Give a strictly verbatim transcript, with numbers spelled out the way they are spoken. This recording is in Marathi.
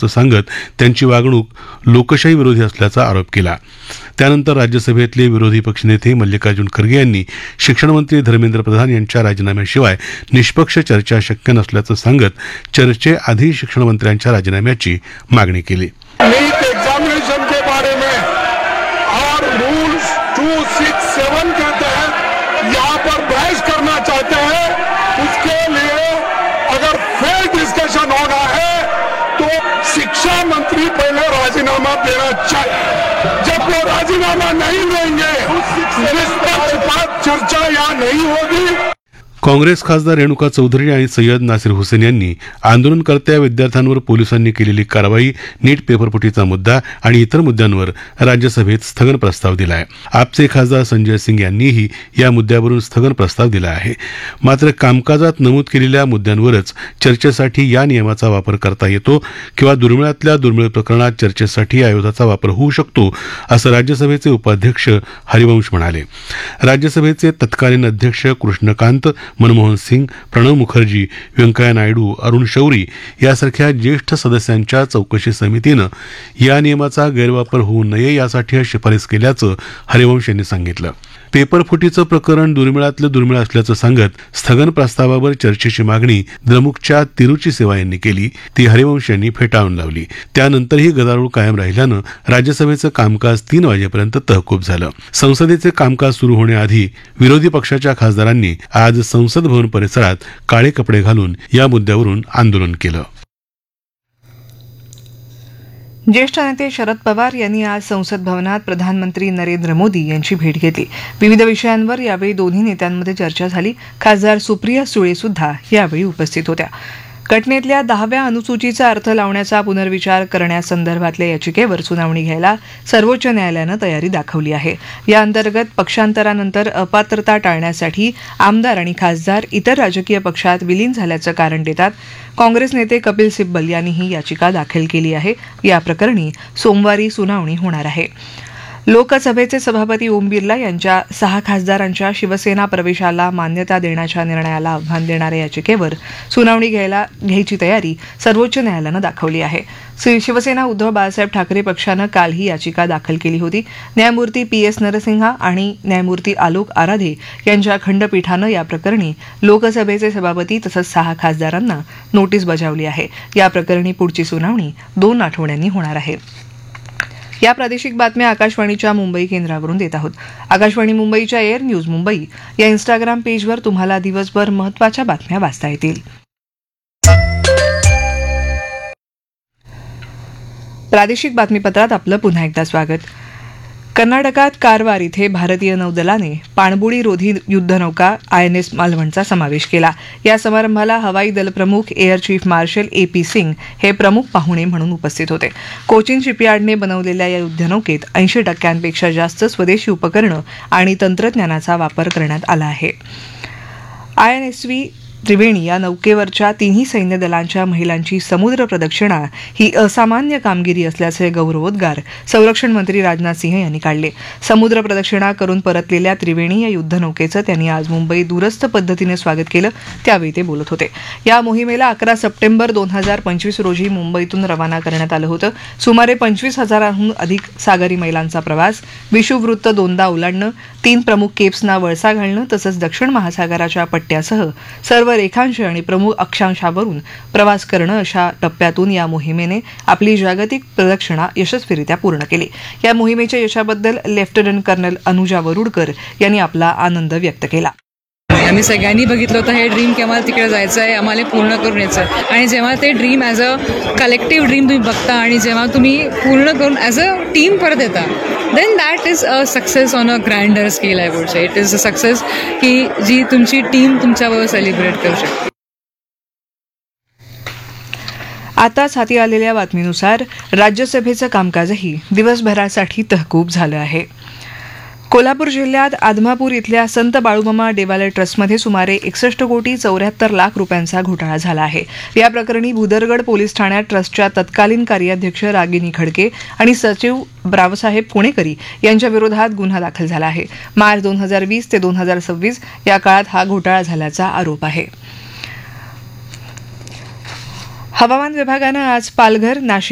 असल्याचं सांगत त्यांची वागणूक लोकशाही विरोधी असल्याचा आरोप केला. त्यानंतर राज्यसभेतले विरोधी पक्षनेते मल्लिकार्जुन खरगे यांनी शिक्षणमंत्री धर्मेंद्र प्रधान यांच्या राजीनाम्याशिवाय निष्पक्ष चर्चा शक्य नसल्याचं सांगत चर्चेआधी शिक्षणमंत्र्यांच्या राजीनाम्याची मागणी केली. नीट एग्जामिनेशन के बारे में और रूल्स टू सिक्स सेवन के तहत यहाँ पर बहस करना चाहते हैं, उसके लिए अगर फेयर डिस्कशन होना है तो शिक्षा मंत्री पहले राजीनामा देना चाहिए. जब वो राजीनामा नहीं देंगे निष्पक्षपात चर्चा यहाँ नहीं होगी. काँग्रेस खासदार रेणुका चौधरी आणि सय्यद नासिर हुसेन यांनी आंदोलनकर्त्या विद्यार्थ्यांवर पोलिसांनी केलेली कारवाई, नीट पेपरफुटीचा मुद्दा आणि इतर मुद्द्यांवर राज्यसभेत स्थगन प्रस्ताव दिला आहे. आपचे खासदार संजय सिंग यांनीही या मुद्द्यावरून स्थगन प्रस्ताव दिला आहे. मात्र कामकाजात नमूद केलेल्या मुद्द्यांवरच चर्चेसाठी या नियमाचा वापर करता येतो किंवा दुर्मिळातल्या दुर्मिळ प्रकरणात चर्चेसाठी या आयोगाचा वापर होऊ शकतो, असं राज्यसभेचे उपाध्यक्ष हरिवंश म्हणाले. राज्यसभेचे तत्कालीन अध्यक्ष कृष्णकांत, मनमोहन सिंग, प्रणव मुखर्जी, व्यंकय्या नायडू, अरुण शौरी यासारख्या ज्येष्ठ सदस्यांच्या चौकशी समितीनं या नियमाचा गैरवापर होऊ नये यासाठी शिफारस केल्याचं हरिवंश यांनी सांगितलं. पेपरफुटीचं प्रकरण दुर्मिळातलं दुर्मिळ असल्याचं सांगत स्थगन प्रस्तावावर चर्चेची मागणी द्रमुकच्या तिरुची सेवा यांनी केली, ती हरिवंश यांनी फेटाळून लावली. त्यानंतरही गदारोळ कायम राहिल्यानं राज्यसभेचं कामकाज तीन वाजेपर्यंत तहकूब झालं. संसदेचे कामकाज सुरू होण्याआधी विरोधी पक्षाच्या खासदारांनी आज संसद भवन परिसरात काळे कपडे घालून या मुद्द्यावरून आंदोलन केलं. ज्येष्ठ नेते शरद पवार यांनी आज संसद भवनात प्रधानमंत्री नरेंद्र मोदी यांची भेट घेतली. विविध विषयांवर यावेळी दोन्ही नेत्यांमध्ये चर्चा झाली. खासदार सुप्रिया सुळे सुद्धा यावेळी उपस्थित होत्या. घटनेतल्या दहाव्या अनुसूचीचा अर्थ लावण्याचा पुनर्विचार करण्यासंदर्भातल्या याचिकेवर सुनावणी घ्यायला सर्वोच्च न्यायालयानं तयारी दाखवली आहे. या अंतर्गत पक्षांतरानंतर अपात्रता टाळण्यासाठी आमदार आणि खासदार इतर राजकीय पक्षात विलीन झाल्याचं कारण देतात काँग्रेस नेते कपिल सिब्बल यांनी ही याचिका दाखल केली आहे. या प्रकरणी सोमवारी सुनावणी होणार आहे. लोकसभेचे सभापती ओम बिर्ला यांच्या सहा खासदारांच्या शिवसेना प्रवेशाला मान्यता देण्याच्या निर्णयाला आव्हान देणाऱ्या याचिकेवर सुनावणी घ्यायला घ्यायची तयारी सर्वोच्च न्यायालयानं दाखवली आहे. शिवसेना उद्धव बाळासाहेब ठाकरे पक्षानं काल ही याचिका दाखल केली होती. न्यायमूर्ती पी एस नरसिंहा आणि न्यायमूर्ती आलोक आराधे यांच्या खंडपीठानं या प्रकरणी लोकसभेचे सभापती तसंच सहा खासदारांना नोटीस बजावली आहे. या प्रकरणी पुढची सुनावणी दोन आठवड्यांनी होणार आहे. या प्रादेशिक बातम्या आकाशवाणीच्या मुंबई केंद्रावरून देत आहोत. आकाशवाणी मुंबईच्या एअर न्यूज मुंबई या इंस्टाग्राम पेजवर तुम्हाला दिवसभर महत्त्वाच्या बातम्या वाचता येतील. प्रादेशिक बातमीपत्रात आपलं पुन्हा एकदा स्वागत. कर्नाटकात कारवार इथे भारतीय नौदलाने पाणबुडीरोधी युद्धनौका आय एन एस मालवणचा समावेश केला. या समारंभाला हवाई दल प्रमुख air chief marshal A P Singh हे प्रमुख पाहुणे म्हणून उपस्थित होते. कोचीन शिपयार्डने बनवलेल्या या युद्धनौकेत ऐंशी टक्क्यांपेक्षा जास्त स्वदेशी उपकरणं आणि तंत्रज्ञानाचा वापर करण्यात आला आहे. आय एन एस व्ही त्रिवेणी या नौकेवरच्या तिन्ही सैन्य दलांच्या महिलांची समुद्र प्रदक्षिणा ही असामान्य कामगिरी असल्याचे गौरवोद्गार संरक्षण मंत्री राजनाथ सिंह यांनी काढले. समुद्र प्रदक्षिणा करून परतलेल्या त्रिवेणी या युद्धनौकेचं त्यांनी आज मुंबईत दूरस्थ पद्धतीने स्वागत केलं, त्यावेळी ते बोलत होते. या मोहिमेला अकरा सप्टेंबर दोन हजार पंचवीस रोजी मुंबईतून रवाना करण्यात आलं होतं. सुमारे पंचवीस हजारांहून अधिक सागरी मैलांचा प्रवास, विषुववृत्त दोनदा ओलांडणं, तीन प्रमुख केप्सना वळसा घालणं तसंच दक्षिण महासागराच्या पट्ट्यासह सर्व रेखांश आणि प्रमुख अक्षांशावरून प्रवास करणं अशा टप्प्यातून या मोहिमेने आपली जागतिक प्रदक्षिणा यशस्वीरित्या पूर्ण केली. या मोहिमेच्या यशाबद्दल लेफ्टनंट कर्नल अनुजा वरुडकर यांनी आपला आनंद व्यक्त केला. आम्ही सगळ्यांनी बघितलं होतं हे ड्रीम की आम्हाला तिकडे जायचं आहे, आम्हाला पूर्ण करून यायचं आहे. आणि जेव्हा ते dream as a collective dream तुम्ही बघता आणि जेव्हा तुम्ही पूर्ण करून ॲज अ टीम परत येता, then that is a success on a grinder scale. I would say it is a success की जी तुमची टीम तुमच्याबरोबर सेलिब्रेट करू शकते. आताच हाती आलेल्या बातमीनुसार राज्यसभेचं कामकाजही दिवसभरासाठी तहकूब झालं आहे. कोल्हापूर जिल्ह्यात आदमापूर इथल्या संत बाळूमामा देवालय ट्रस्टमध्ये सुमारे एकसष्ट कोटी चौऱ्याहत्तर लाख रुपयांचा घोटाळा झाला आहे. या प्रकरणी भुदरगड पोलीस ठाण्यात ट्रस्टच्या तत्कालीन कार्याध्यक्ष रागिनी खडके आणि सचिव रावसाहेब पुणेकरी यांच्या विरोधात गुन्हा दाखल झाला आहे. मार्च दोन हजार वीस ते दोन हजार सव्वीस या काळात हा घोटाळा झाल्याचा आरोप आहे. हवामान विभागानं आज पालघर, नाशिक